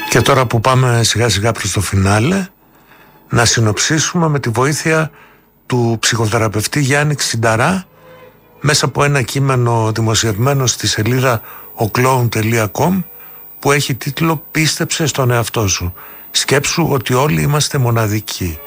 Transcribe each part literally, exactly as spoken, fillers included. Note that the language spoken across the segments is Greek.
Και τώρα που πάμε σιγά σιγά προς το φινάλε, να συνοψίσουμε με τη βοήθεια του ψυχοθεραπευτή Γιάννη Ξινταρά μέσα από ένα κείμενο δημοσιευμένο στη σελίδα ο κλόουν τελεία κομ που έχει τίτλο «Πίστεψε στον εαυτό σου. Σκέψου ότι όλοι είμαστε μοναδικοί».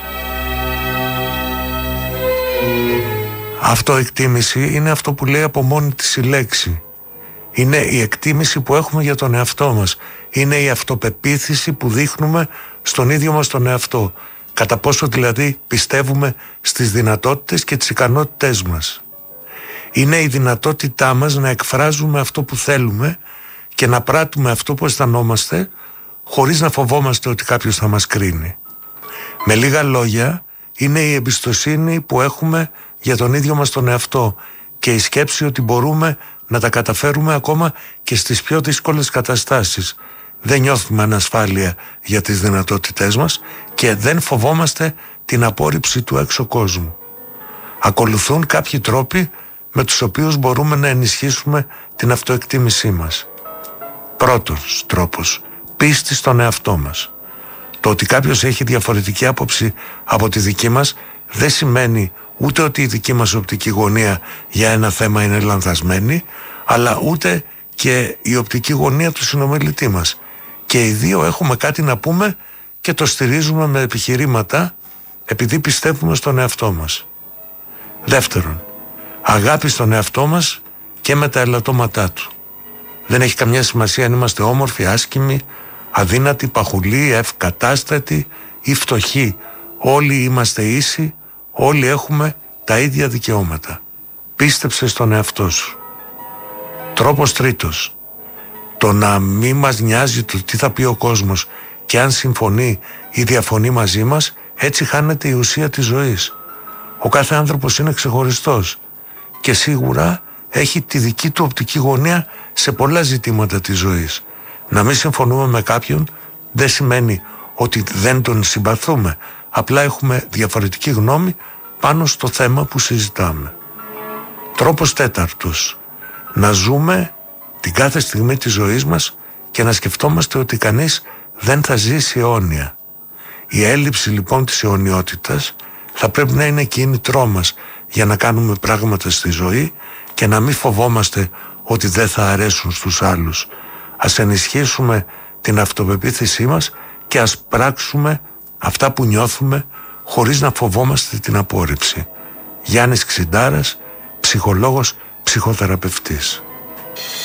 Αυτοεκτίμηση είναι αυτό που λέει από μόνη της η λέξη. Είναι η εκτίμηση που έχουμε για τον εαυτό μας. Είναι η αυτοπεποίθηση που δείχνουμε στον ίδιο μας τον εαυτό. Κατά πόσο δηλαδή πιστεύουμε στις δυνατότητες και τις ικανότητές μας. Είναι η δυνατότητά μας να εκφράζουμε αυτό που θέλουμε και να πράττουμε αυτό που αισθανόμαστε χωρίς να φοβόμαστε ότι κάποιος θα μας κρίνει. Με λίγα λόγια, είναι η εμπιστοσύνη που έχουμε για τον ίδιο μας τον εαυτό και η σκέψη ότι μπορούμε να τα καταφέρουμε ακόμα και στις πιο δύσκολες καταστάσεις. Δεν νιώθουμε ανασφάλεια για τις δυνατότητές μας και δεν φοβόμαστε την απόρριψη του έξω κόσμου. Ακολουθούν κάποιοι τρόποι με τους οποίους μπορούμε να ενισχύσουμε την αυτοεκτίμησή μας. Πρώτος τρόπος, πίστη στον εαυτό μας. Το ότι κάποιος έχει διαφορετική άποψη από τη δική μας δεν σημαίνει ούτε ότι η δική μας οπτική γωνία για ένα θέμα είναι λανθασμένη, αλλά ούτε και η οπτική γωνία του συνομιλητή μας. Και οι δύο έχουμε κάτι να πούμε και το στηρίζουμε με επιχειρήματα επειδή πιστεύουμε στον εαυτό μας. Δεύτερον, αγάπη στον εαυτό μας και με τα ελαττώματά του. Δεν έχει καμιά σημασία αν είμαστε όμορφοι, άσκημοι, αδύνατοι, παχουλοί, ευκατάστατοι ή φτωχοί. Όλοι είμαστε ίσοι, όλοι έχουμε τα ίδια δικαιώματα. Πίστεψε στον εαυτό σου. Τρόπος τρίτος. Το να μην μας νοιάζει το τι θα πει ο κόσμος και αν συμφωνεί ή διαφωνεί μαζί μας, έτσι χάνεται η ουσία της ζωής. Ο κάθε άνθρωπος είναι ξεχωριστός και σίγουρα έχει τη δική του οπτική γωνία σε πολλά ζητήματα της ζωής. Να μην συμφωνούμε με κάποιον δεν σημαίνει ότι δεν τον συμπαθούμε. Απλά έχουμε διαφορετική γνώμη πάνω στο θέμα που συζητάμε. Τρόπος τέταρτος. Να ζούμε την κάθε στιγμή της ζωής μας και να σκεφτόμαστε ότι κανείς δεν θα ζήσει αιώνια. Η έλλειψη λοιπόν της αιωνιότητας θα πρέπει να είναι κίνητρό μας για να κάνουμε πράγματα στη ζωή και να μην φοβόμαστε ότι δεν θα αρέσουν στους άλλους. Ας ενισχύσουμε την αυτοπεποίθησή μας και ας πράξουμε αυτά που νιώθουμε χωρίς να φοβόμαστε την απόρριψη. Γιάννης Ξιντάρας, ψυχολόγος, ψυχοθεραπευτής.